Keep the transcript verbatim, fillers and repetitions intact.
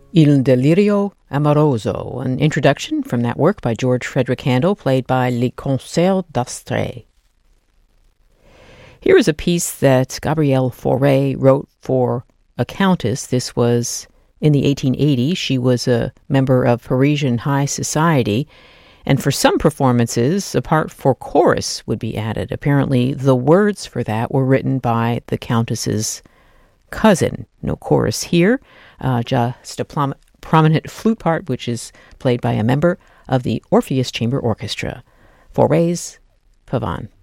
Il Delirio Amoroso, an introduction from that work by George Frederick Handel, played by Les Concerts d'Astrée. Here is a piece that Gabrielle Fauré wrote for a countess. This was in the eighteen eighties. She was a member of Parisian high society, and for some performances, a part for chorus would be added. Apparently, the words for that were written by the countess's cousin. No chorus here, uh, just a plum- prominent flute part, which is played by a member of the Orpheus Chamber Orchestra. Fauré's Pavane.